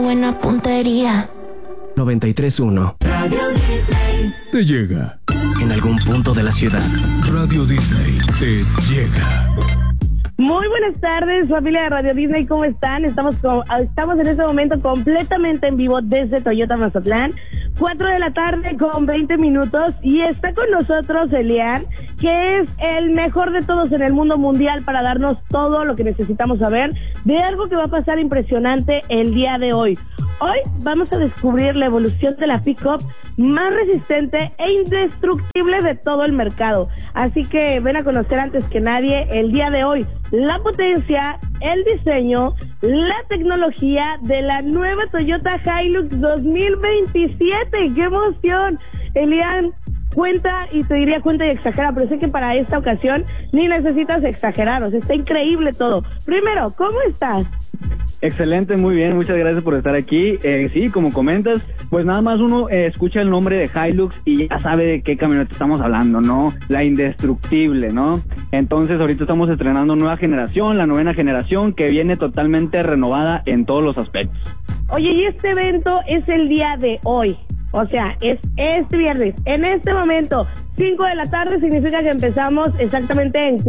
Buena puntería. 93.1 Radio Disney te llega. En algún punto de la ciudad. Radio Disney te llega. Muy buenas tardes, familia de Radio Disney, ¿cómo están? Estamos en este momento completamente en vivo desde Toyota Mazatlán, 4 de la tarde con 20 minutos, y está con nosotros Elian, que es el mejor de todos en el mundo mundial para darnos todo lo que necesitamos saber de algo que va a pasar impresionante el día de hoy. Hoy vamos a descubrir la evolución de la pick-up más resistente e indestructible de todo el mercado. Así que ven a conocer antes que nadie el día de hoy la potencia, el diseño, la tecnología de la nueva Toyota Hilux 2027. ¡Qué emoción! Elian, cuenta y exagera, pero sé que para esta ocasión ni necesitas exagerar, o sea, está increíble todo. Primero, ¿cómo estás? Excelente, muy bien, muchas gracias por estar aquí. Sí, como comentas, pues nada más uno escucha el nombre de Hilux y ya sabe de qué camioneta estamos hablando, ¿no? La indestructible, ¿no? Entonces ahorita estamos estrenando nueva generación, la 9ª generación, que viene totalmente renovada en todos los aspectos. Oye, y este evento es el día de hoy. O sea, es este viernes, en este momento, 5 de la tarde, significa que empezamos exactamente en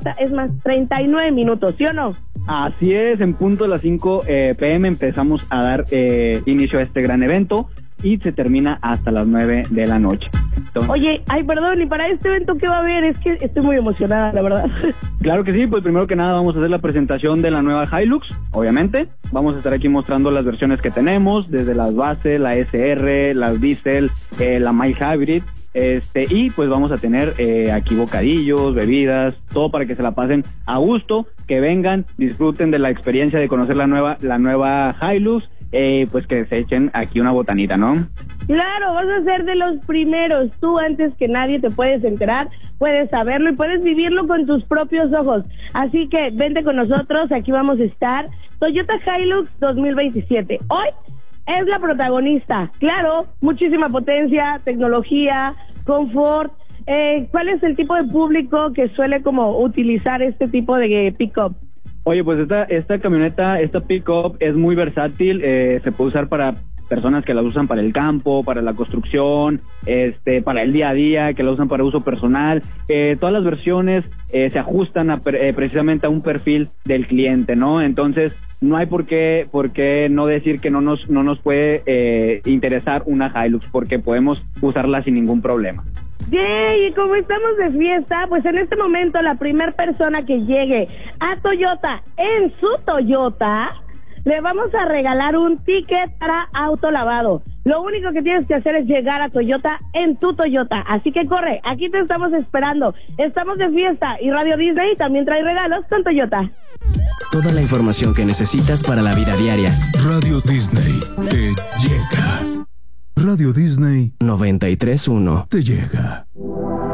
39 minutos, ¿sí o no? Así es, en punto de las 5 p.m. empezamos a dar inicio a este gran evento y se termina hasta las 9 de la noche. Entonces, oye, perdón, ¿y para este evento qué va a haber? Es que estoy muy emocionada, la verdad. Claro que sí, pues primero que nada vamos a hacer la presentación de la nueva Hilux, obviamente. Vamos a estar aquí mostrando las versiones que tenemos, desde las bases, la SR, las Diesel, la Mild Hybrid, y pues vamos a tener aquí bocadillos, bebidas, todo para que se la pasen a gusto, que vengan, disfruten de la experiencia de conocer la nueva Hilux, pues que se echen aquí una botanita, ¿no? Claro, vas a ser de los primeros. Tú antes que nadie te puedes enterar, puedes saberlo y puedes vivirlo con tus propios ojos. Así que vente con nosotros, aquí vamos a estar. Toyota Hilux 2027. Hoy es la protagonista. Claro, muchísima potencia, tecnología, confort. ¿Cuál es el tipo de público que suele como utilizar este tipo de pick-up? Oye, pues esta camioneta, esta pick-up es muy versátil, se puede usar para personas que la usan para el campo, para la construcción, para el día a día, que la usan para uso personal. Todas las versiones se ajustan precisamente a un perfil del cliente, ¿no? Entonces, no hay por qué no decir que no nos puede interesar una Hilux, porque podemos usarla sin ningún problema. ¡Yay! Y como estamos de fiesta, pues en este momento la primera persona que llegue a Toyota en su Toyota, le vamos a regalar un ticket para autolavado. Lo único que tienes que hacer es llegar a Toyota en tu Toyota. Así que corre, aquí te estamos esperando. Estamos de fiesta y Radio Disney también trae regalos con Toyota. Toda la información que necesitas para la vida diaria. Radio Disney te llega. Radio Disney 93.1 te llega.